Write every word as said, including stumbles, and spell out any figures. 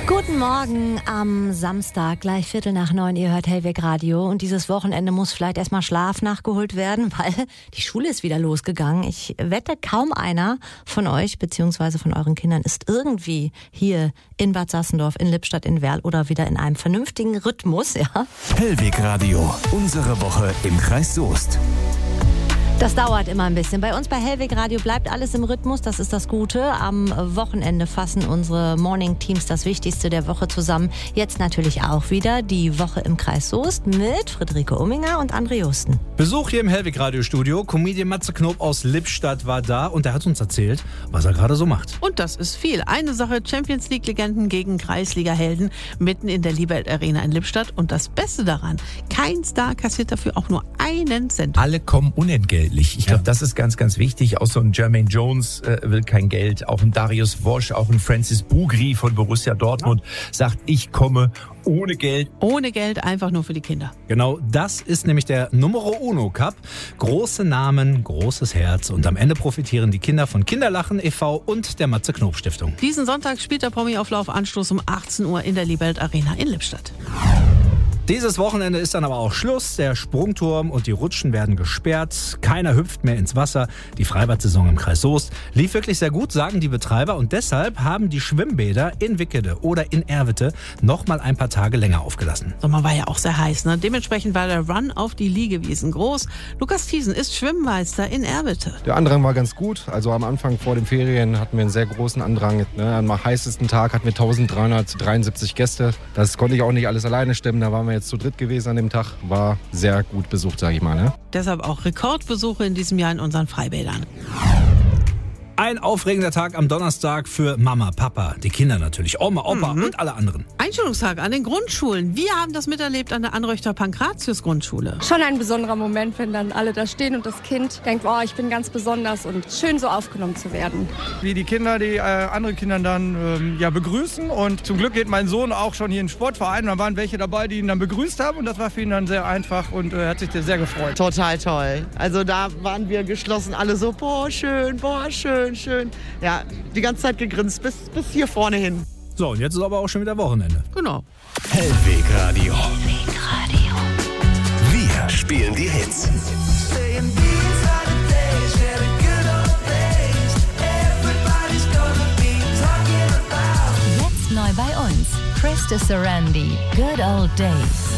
Guten Morgen am Samstag, gleich Viertel nach neun. Ihr hört Hellweg Radio und dieses Wochenende muss vielleicht erstmal Schlaf nachgeholt werden, weil die Schule ist wieder losgegangen. Ich wette, kaum einer von euch bzw. von euren Kindern ist irgendwie hier in Bad Sassendorf, in Lippstadt, in Werl oder wieder in einem vernünftigen Rhythmus. Ja? Hellweg Radio, unsere Woche im Kreis Soest. Das dauert immer ein bisschen. Bei uns bei Hellweg Radio bleibt alles im Rhythmus, das ist das Gute. Am Wochenende fassen unsere Morning-Teams das Wichtigste der Woche zusammen. Jetzt natürlich auch wieder die Woche im Kreis Soest mit Friederike Umminger und André Justen. Besuch hier im Hellweg Radio Studio. Comedian Matze Knob aus Lippstadt war da und er hat uns erzählt, was er gerade so macht. Und das ist viel. Eine Sache, Champions League-Legenden gegen Kreisliga-Helden mitten in der Liebelt Arena in Lippstadt. Und das Beste daran, kein Star kassiert dafür auch nur einen Cent. Alle kommen unentgeltlich. Ich glaube, das ist ganz, ganz wichtig. Auch so ein Jermaine Jones äh, will kein Geld. Auch ein Darius Wosch, auch ein Francis Bugri von Borussia Dortmund sagt, ich komme ohne Geld. Ohne Geld, einfach nur für die Kinder. Genau, das ist nämlich der Numero Uno Cup. Große Namen, großes Herz und am Ende profitieren die Kinder von Kinderlachen e V und der Matze Knob Stiftung. Diesen Sonntag spielt der Promi-Auflauf Anstoß um achtzehn Uhr in der Liebelt Arena in Lippstadt. Dieses Wochenende ist dann aber auch Schluss. Der Sprungturm und die Rutschen werden gesperrt. Keiner hüpft mehr ins Wasser. Die Freibad-Saison im Kreis Soest lief wirklich sehr gut, sagen die Betreiber. Und deshalb haben die Schwimmbäder in Wickede oder in Erwitte noch mal ein paar Tage länger aufgelassen. Sommer war ja auch sehr heiß, ne? Dementsprechend war der Run auf die Liegewiesen groß. Lukas Thiesen ist Schwimmmeister in Erwitte. Der Andrang war ganz gut. Also am Anfang vor den Ferien hatten wir einen sehr großen Andrang. Ne? Am heißesten Tag hatten wir eintausenddreihundertdreiundsiebzig Gäste. Das konnte ich auch nicht alles alleine stemmen. Da waren wir jetzt zu dritt gewesen an dem Tag. War sehr gut besucht, sage ich mal. Ne? Deshalb auch Rekordbesuche in diesem Jahr in unseren Freibädern. Ein aufregender Tag am Donnerstag für Mama, Papa, die Kinder natürlich, Oma, Opa mhm. und alle anderen. Einschulungstag an den Grundschulen. Wir haben das miterlebt an der Anröchter Pankratius Grundschule. Schon ein besonderer Moment, wenn dann alle da stehen und das Kind denkt, oh, ich bin ganz besonders und schön so aufgenommen zu werden. Wie die Kinder, die äh, andere Kinder dann ähm, ja, begrüßen und zum Glück geht mein Sohn auch schon hier in den Sportverein. Da waren welche dabei, die ihn dann begrüßt haben und das war für ihn dann sehr einfach und er äh, hat sich sehr gefreut. Total toll. Also da waren wir geschlossen, alle so, boah, schön, boah, schön. Schön. Ja, die ganze Zeit gegrinst, bis, bis hier vorne hin. So, und jetzt ist aber auch schon wieder Wochenende. Genau. Hellweg Radio. Hellweg Radio. Wir spielen die Hits. Jetzt neu bei uns. Krista Sarandi. Good Old Days.